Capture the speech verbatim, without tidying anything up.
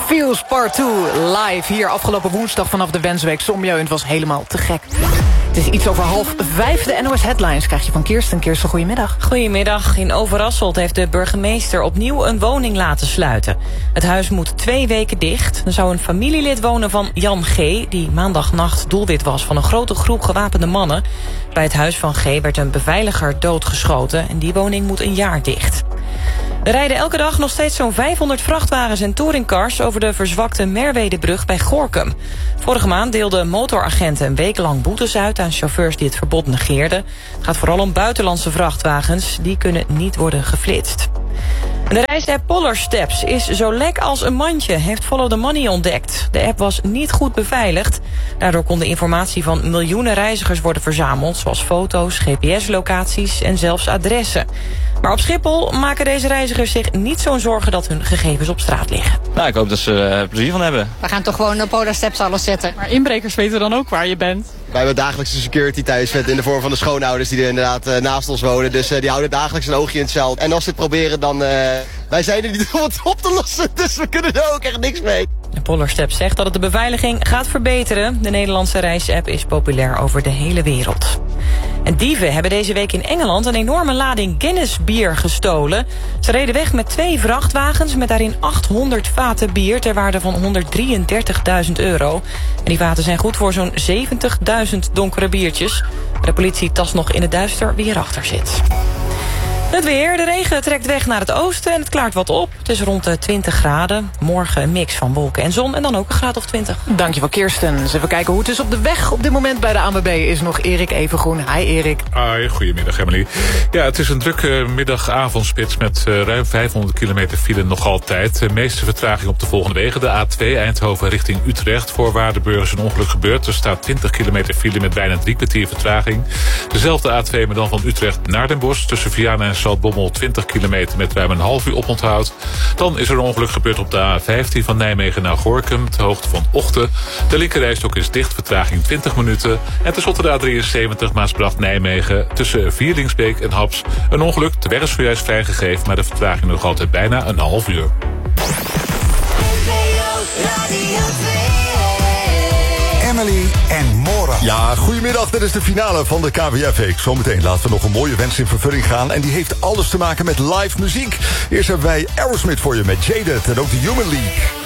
Feels Part twee live hier afgelopen woensdag vanaf de Wensweek Sommieu. Het was helemaal te gek. Het is iets over half vijf. De N O S Headlines krijg je van Kirsten. Kirsten, goedemiddag. Goedemiddag. In Overasselt heeft de burgemeester opnieuw een woning laten sluiten. Het huis moet twee weken dicht. Er zou een familielid wonen van Jan G., die maandagnacht doelwit was van een grote groep gewapende mannen. Bij het huis van G. werd een beveiliger doodgeschoten en die woning moet een jaar dicht. Er rijden elke dag nog steeds zo'n vijfhonderd vrachtwagens en touringcars over de verzwakte Merwedebrug bij Gorinchem. Vorige maand deelden motoragenten een week lang boetes uit aan chauffeurs die het verbod negeerden. Het gaat vooral om buitenlandse vrachtwagens, die kunnen niet worden geflitst. De reisapp Polar Steps is zo lek als een mandje, heeft Follow the Money ontdekt. De app was niet goed beveiligd. Daardoor kon de informatie van miljoenen reizigers worden verzameld, zoals foto's, G P S-locaties en zelfs adressen. Maar op Schiphol maken deze reizigers zich niet zo'n zorgen dat hun gegevens op straat liggen. Nou, ik hoop dat ze er plezier van hebben. We gaan toch gewoon op Polar Steps alles zetten. Maar inbrekers weten dan ook waar je bent. Wij hebben dagelijkse security thuis in de vorm van de schoonouders die er inderdaad uh, naast ons wonen. Dus uh, die houden dagelijks een oogje in het zeil. En als ze het proberen, dan... Uh, wij zijn er niet om het op te lossen, dus we kunnen er ook echt niks mee. De Polar Steps zegt dat het de beveiliging gaat verbeteren. De Nederlandse reisapp is populair over de hele wereld. En dieven hebben deze week in Engeland een enorme lading Guinness bier gestolen. Ze reden weg met twee vrachtwagens met daarin achthonderd vaten bier ter waarde van honderddrieëndertigduizend euro. En die vaten zijn goed voor zo'n zeventigduizend donkere biertjes. De politie tast nog in het duister wie erachter zit. Het weer. De regen trekt weg naar het oosten en het klaart wat op. Het is rond de twintig graden. Morgen een mix van wolken en zon en dan ook een graad of twintig. Dankjewel, Kirsten. Eens even kijken hoe het is op de weg. Op dit moment bij de A N W B is nog Erik Evengroen. Hi, Erik. Hoi, goedemiddag, Emily. Ja, het is een drukke middag-avondspits met uh, ruim vijfhonderd kilometer file nog altijd. De meeste vertraging op de volgende wegen. De A twee Eindhoven richting Utrecht. Voor Waardenburg is een ongeluk gebeurd. Er staat twintig kilometer file met bijna drie kwartier vertraging. Dezelfde A twee, maar dan van Utrecht naar Den Bosch. Tussen Vianen en Zaltbommel twintig kilometer met ruim een half uur oponthoud. Dan is er een ongeluk gebeurd op de A vijftien van Nijmegen naar Gorinchem, ter hoogte van Ochten. De linkerrijstok is dicht, vertraging twintig minuten. En tenslotte de A drieënzeventig Maasbracht-Nijmegen tussen Vierlingsbeek en Haps. Een ongeluk, de weg is zojuist vrijgegeven, maar de vertraging nog altijd bijna een half uur. Emily en Maura. Ja, goedemiddag. Dit is de finale van de K W F-week. Zometeen laten we nog een mooie wens in vervulling gaan. En die heeft alles te maken met live muziek. Eerst hebben wij Aerosmith voor je met Jaded en ook de Human League.